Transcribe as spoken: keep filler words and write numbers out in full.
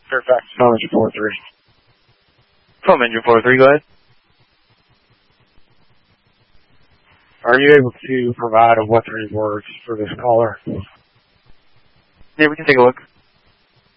Fairfax, phone engine four three. Phone engine four three, go ahead. Are you able to provide a what three words for this caller? Yeah, we can take a look.